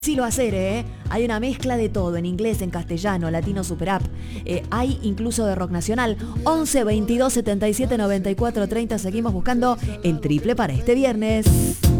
Sí lo hacer, ¿eh? Hay una mezcla de todo, en inglés, en castellano, latino, super app. Hay incluso de rock nacional. 11 22 77 94 30. Seguimos buscando el triple para este viernes.